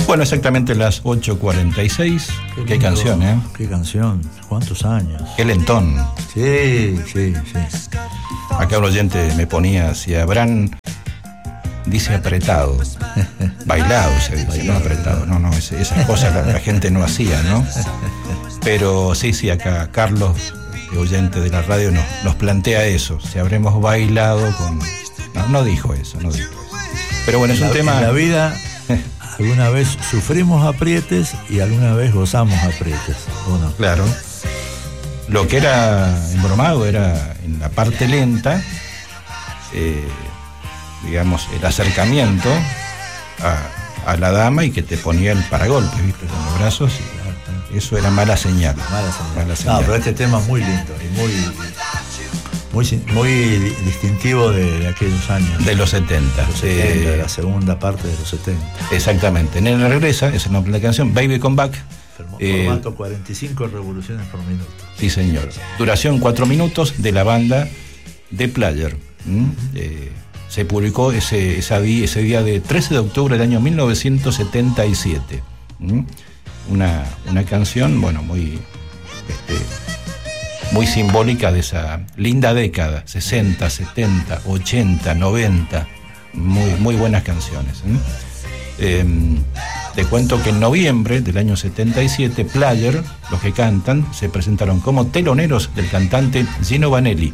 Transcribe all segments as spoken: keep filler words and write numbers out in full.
Bueno, exactamente las ocho cuarenta y seis. Qué, Qué canción, ¿eh? Qué canción. ¿Cuántos años? Qué lentón. Sí, sí, sí. Acá un oyente me ponía, si Abraham dice apretado. Bailado se dice, bailado, no apretado. No, no, ese, esas cosas la, la gente no hacía, ¿no? Pero sí, sí, acá Carlos, el oyente de la radio, nos, nos plantea eso. Si habremos bailado con... No, no dijo eso, no dijo eso. Pero bueno, es un la, tema... En la vida... Alguna vez sufrimos aprietes y alguna vez gozamos aprietes, ¿o no? Claro. Lo que era embromado era en la parte lenta, eh, digamos, el acercamiento a, a la dama y que te ponía el paragolpe, ¿viste? Con los brazos. Y eso era mala señal. Mala señal. Mala señal. No, pero este tema es muy lindo y muy... Muy, muy distintivo de, de aquellos años. De los setenta. De, los setenta, eh, de la segunda parte de los setenta. Exactamente. Nena regresa, es el nombre de la canción, Baby Come Back. Formato eh, cuarenta y cinco revoluciones por minuto. Sí, señor. Duración cuatro minutos de la banda The Player. ¿Mm? Eh, se publicó ese, esa día, ese día de trece de octubre del año mil novecientos setenta y siete. ¿Mm? Una, una canción, bueno, muy... Este, muy simbólica de esa linda década, sesenta, setenta, ochenta, noventa, muy, muy buenas canciones. ¿eh? Eh, te cuento que en noviembre del año setenta y siete, Player, los que cantan, se presentaron como teloneros del cantante Gino Vanelli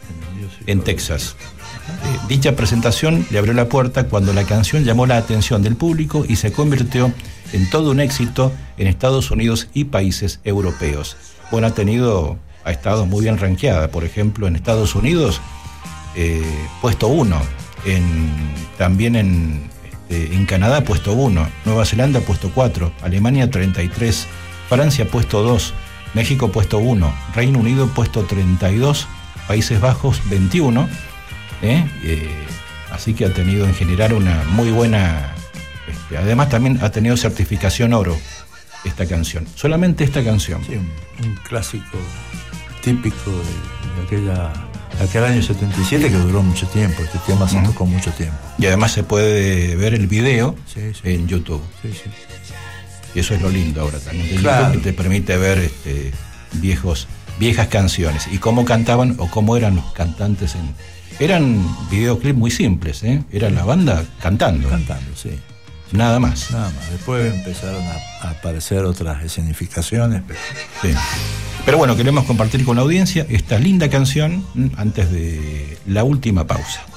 en Texas. Eh, dicha presentación le abrió la puerta cuando la canción llamó la atención del público y se convirtió en todo un éxito en Estados Unidos y países europeos. Bueno, ha tenido... ha estado muy bien rankeada, por ejemplo, en Estados Unidos, eh, puesto uno, en, también en, este, en Canadá, puesto uno, Nueva Zelanda, puesto cuatro, Alemania, treinta y tres, Francia, puesto dos, México, puesto uno, Reino Unido, puesto treinta y dos, Países Bajos, veintiuno, ¿eh? Eh, así que ha tenido en general una muy buena, este, además también ha tenido certificación oro esta canción, solamente esta canción. Sí, un, un clásico típico de, de aquella, aquel año setenta y siete que duró mucho tiempo. Este tema se tocó mucho tiempo. Y además se puede ver el video sí, sí. en YouTube. Sí, sí. Y eso es lo lindo ahora también de claro. YouTube, que te permite ver este, viejos, viejas canciones y cómo cantaban o cómo eran los cantantes. En... Eran videoclips muy simples, ¿eh? Era la banda cantando. Cantando, sí. Nada más. Nada más. Después empezaron a, a aparecer otras escenificaciones. Pero... Sí. Pero bueno, queremos compartir con la audiencia esta linda canción antes de la última pausa.